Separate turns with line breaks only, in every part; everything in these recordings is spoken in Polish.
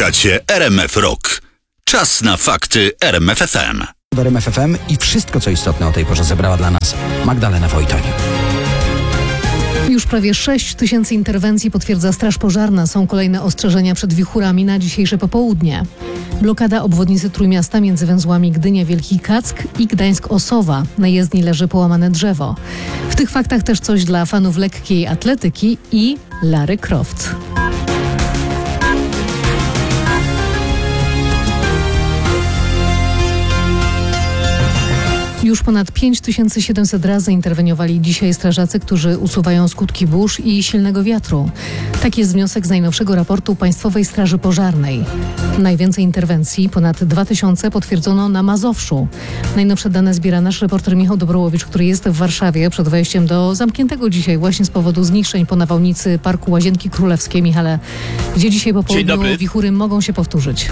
Słuchacie RMF Rock. Czas na fakty RMF FM.
W RMF FM i wszystko, co istotne o tej porze zebrała dla nas Magdalena Wojtoń.
Już prawie 6 000 interwencji potwierdza Straż Pożarna. Są kolejne ostrzeżenia przed wichurami na dzisiejsze popołudnie. Blokada obwodnicy Trójmiasta między węzłami Gdynia-Wielki Kack i Gdańsk-Osowa. Na jezdni leży połamane drzewo. W tych faktach też coś dla fanów lekkiej atletyki i Lary Croft. Już ponad 5700 razy interweniowali dzisiaj strażacy, którzy usuwają skutki burz i silnego wiatru. Tak jest wniosek z najnowszego raportu Państwowej Straży Pożarnej. Najwięcej interwencji, ponad 2000, potwierdzono na Mazowszu. Najnowsze dane zbiera nasz reporter Michał Dobrołowicz, który jest w Warszawie przed wejściem do zamkniętego dzisiaj właśnie z powodu zniszczeń po nawałnicy Parku Łazienki Królewskie. Michale, gdzie dzisiaj po południu wichury mogą się powtórzyć?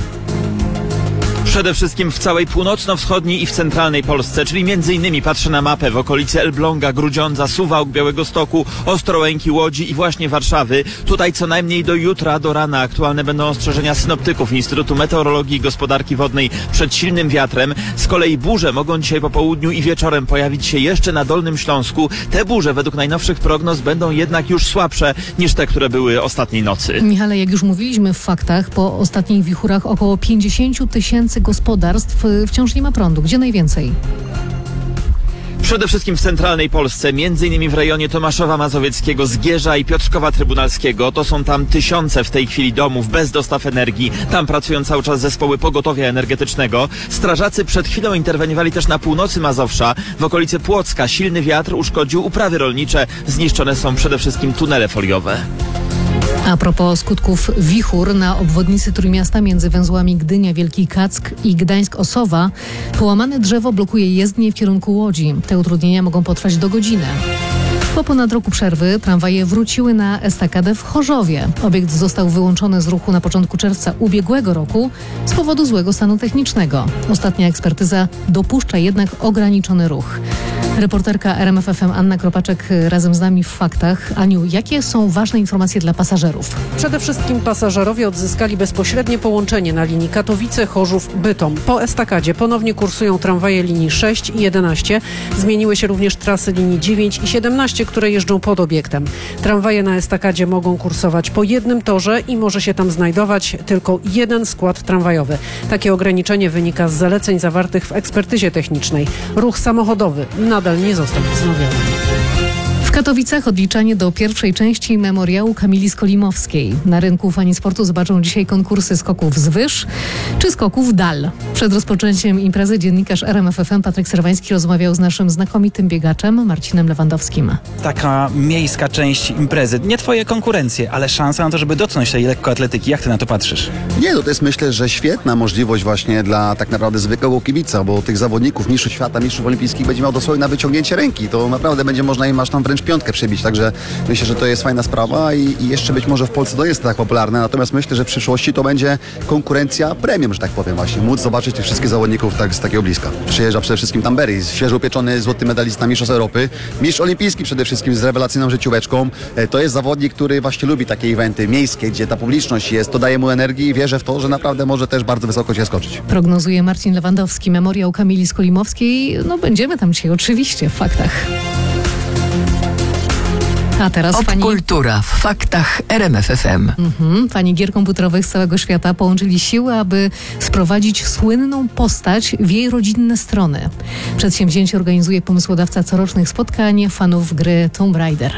Przede wszystkim w całej północno-wschodniej i w centralnej Polsce, czyli m.in. patrzę na mapę w okolicy Elbląga, Grudziądza, Suwałk, Białegostoku, Ostrołęki, Łodzi i właśnie Warszawy. Tutaj co najmniej do jutra, do rana aktualne będą ostrzeżenia synoptyków Instytutu Meteorologii i Gospodarki Wodnej przed silnym wiatrem. Z kolei burze mogą dzisiaj po południu i wieczorem pojawić się jeszcze na Dolnym Śląsku. Te burze według najnowszych prognoz będą jednak już słabsze niż te, które były ostatniej nocy.
Michale, jak już mówiliśmy w faktach, po ostatnich wichurach około 50 000 gospodarstw wciąż nie ma prądu. Gdzie najwięcej?
Przede wszystkim w centralnej Polsce, m.in. w rejonie Tomaszowa Mazowieckiego, Zgierza i Piotrkowa Trybunalskiego. To są tam tysiące w tej chwili domów bez dostaw energii. Tam pracują cały czas zespoły pogotowia energetycznego. Strażacy przed chwilą interweniowali też na północy Mazowsza. W okolicy Płocka silny wiatr uszkodził uprawy rolnicze. Zniszczone są przede wszystkim tunele foliowe.
A propos skutków wichur, na obwodnicy Trójmiasta między węzłami Gdynia-Wielki Kack i Gdańsk-Osowa połamane drzewo blokuje jezdnię w kierunku Łodzi. Te utrudnienia mogą potrwać do godziny. Po ponad roku przerwy tramwaje wróciły na estakadę w Chorzowie. Obiekt został wyłączony z ruchu na początku czerwca ubiegłego roku z powodu złego stanu technicznego. Ostatnia ekspertyza dopuszcza jednak ograniczony ruch. Reporterka RMF FM Anna Kropaczek razem z nami w faktach. Aniu, jakie są ważne informacje dla pasażerów?
Przede wszystkim pasażerowie odzyskali bezpośrednie połączenie na linii Katowice-Chorzów-Bytom. Po estakadzie ponownie kursują tramwaje linii 6 i 11. Zmieniły się również trasy linii 9 i 17, które jeżdżą pod obiektem. Tramwaje na estakadzie mogą kursować po jednym torze i może się tam znajdować tylko jeden skład tramwajowy. Takie ograniczenie wynika z zaleceń zawartych w ekspertyzie technicznej. Ruch samochodowy nadal nie został wznowiony.
W Katowicach odliczanie do pierwszej części memoriału Kamili Skolimowskiej. Na rynku fani sportu zobaczą dzisiaj konkursy skoków z wyż czy skoków dal. Przed rozpoczęciem imprezy dziennikarz RMF FM Patryk Serwański rozmawiał z naszym znakomitym biegaczem Marcinem Lewandowskim.
Taka miejska część imprezy, nie twoje konkurencje, ale szansa na to, żeby dotknąć tej lekkoatletyki. Jak ty na to patrzysz?
Nie, to jest myślę, że świetna możliwość właśnie dla tak naprawdę zwykłego kibica, bo tych zawodników, mistrzów świata, mistrzów olimpijskich będzie miał dosłownie na wyciągnięcie ręki. To naprawdę będzie można im aż tam wręcz piątkę przebić, także myślę, że to jest fajna sprawa i jeszcze być może w Polsce to jest tak popularne, natomiast myślę, że w przyszłości to będzie konkurencja premium, że tak powiem właśnie, móc zobaczyć tych wszystkich zawodników tak z takiego bliska. Przyjeżdża przede wszystkim Tambery, świeżo upieczony złoty medalista mistrzostw Europy, mistrz olimpijski przede wszystkim z rewelacyjną życióweczką. To jest zawodnik, który właśnie lubi takie eventy miejskie, gdzie ta publiczność jest, to daje mu energii i wierzę w to, że naprawdę może też bardzo wysoko się skoczyć.
Prognozuje Marcin Lewandowski. Memoriał Kamili Skolimowskiej, będziemy tam dzisiaj oczywiście w faktach. A teraz
Kultura w faktach RMF FM.
Fani gier komputerowych z całego świata połączyli siły, aby sprowadzić słynną postać w jej rodzinne strony. Przedsięwzięcie organizuje pomysłodawca corocznych spotkań fanów gry Tomb Raider.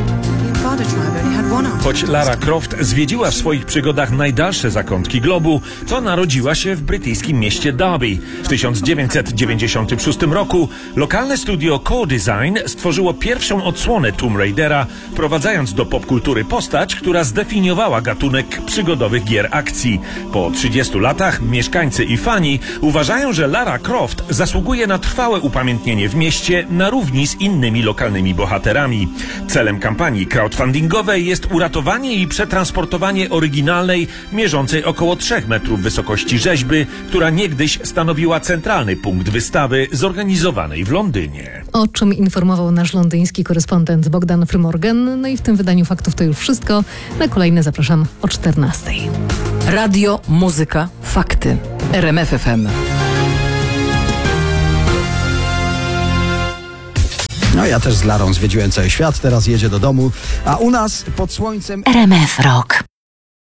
Choć Lara Croft zwiedziła w swoich przygodach najdalsze zakątki globu, to narodziła się w brytyjskim mieście Derby. W 1996 roku lokalne studio Co-Design stworzyło pierwszą odsłonę Tomb Raidera, wprowadzając do popkultury postać, która zdefiniowała gatunek przygodowych gier akcji. Po 30 latach mieszkańcy i fani uważają, że Lara Croft zasługuje na trwałe upamiętnienie w mieście na równi z innymi lokalnymi bohaterami. Celem kampanii crowdfundingowej jest uratowanie i przetransportowanie oryginalnej, mierzącej około 3 metrów wysokości rzeźby, która niegdyś stanowiła centralny punkt wystawy zorganizowanej w Londynie.
O czym informował nasz londyński korespondent Bogdan Frymorgan. No i w tym wydaniu faktów to już wszystko. Na kolejne zapraszam o 14:00.
Radio, muzyka, fakty. RMF FM.
No ja też z Larą zwiedziłem cały świat, teraz jedzie do domu, a u nas pod słońcem...
RMF Rock.